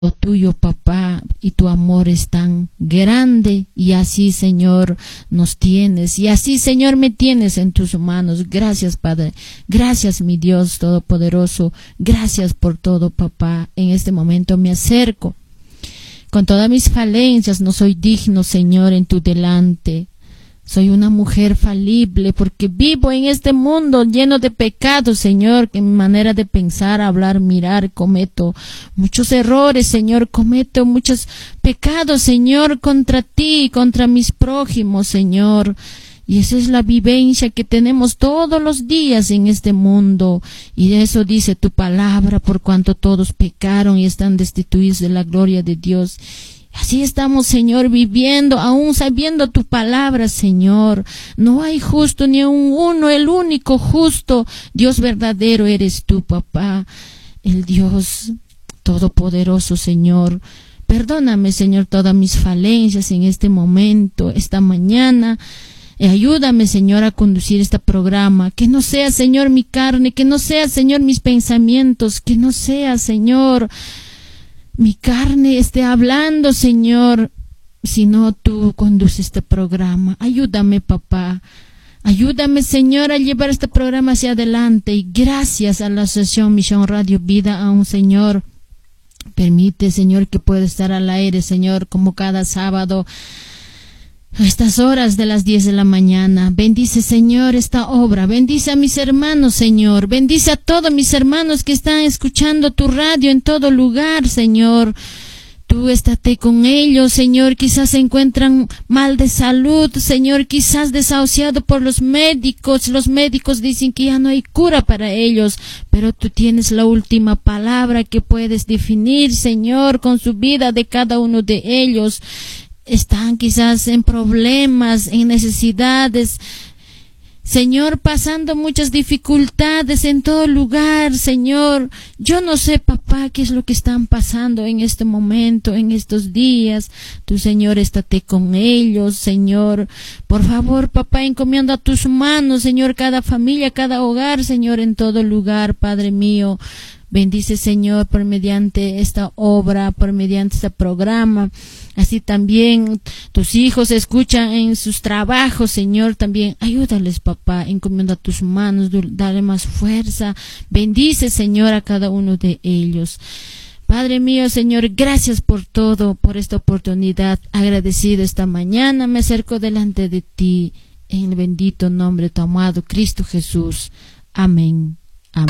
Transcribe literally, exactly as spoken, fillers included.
tuyo, papá, y tu amor es tan grande, y así, Señor, nos tienes, y así, Señor, me tienes en tus manos. Gracias, Padre, gracias, mi Dios todopoderoso, gracias por todo, papá. En este momento me acerco con todas mis falencias, no soy digno, Señor, en tu delante. Soy una mujer falible porque vivo en este mundo lleno de pecados, Señor, que en mi manera de pensar, hablar, mirar, cometo muchos errores, Señor, cometo muchos pecados, Señor, contra ti y contra mis prójimos, Señor. Y esa es la vivencia que tenemos todos los días en este mundo. Y de eso dice tu palabra, por cuanto todos pecaron y están destituidos de la gloria de Dios. Así estamos, Señor, viviendo, aún sabiendo tu palabra, Señor. No hay justo ni un uno, el único justo Dios verdadero eres tú, papá, el Dios todopoderoso, Señor. Perdóname, Señor, todas mis falencias en este momento, esta mañana. Y ayúdame, Señor, a conducir este programa. Que no sea, Señor, mi carne, que no sea, Señor, mis pensamientos, que no sea, Señor, mi carne esté hablando, Señor, sino tú conduces este programa. Ayúdame, papá. Ayúdame, Señor, a llevar este programa hacia adelante. Y gracias a la Asociación Misión Radio Vida, a un Señor, permite, Señor, que pueda estar al aire, Señor, como cada sábado, a estas horas de las diez de la mañana. Bendice, Señor, esta obra. Bendice a mis hermanos, Señor. Bendice a todos mis hermanos que están escuchando tu radio en todo lugar, Señor. Tú estate con ellos, Señor. Quizás se encuentran mal de salud, Señor. Quizás desahuciados por los médicos. Los médicos dicen que ya no hay cura para ellos. Pero tú tienes la última palabra que puedes definir, Señor, con su vida de cada uno de ellos. Están quizás en problemas, en necesidades, Señor, pasando muchas dificultades en todo lugar, Señor. Yo no sé, papá, qué es lo que están pasando en este momento, en estos días. Tu, Señor, estate con ellos, Señor. Por favor, papá, encomiendo a tus manos, Señor, cada familia, cada hogar, Señor, en todo lugar, Padre mío. Bendice, Señor, por mediante esta obra, por mediante este programa. Así también tus hijos escuchan en sus trabajos, Señor, también ayúdales, papá, encomienda a tus manos, dale más fuerza. Bendice, Señor, a cada uno de ellos. Padre mío, Señor, gracias por todo, por esta oportunidad. Agradecido esta mañana, me acerco delante de ti, en el bendito nombre de tu amado Cristo Jesús. Amén.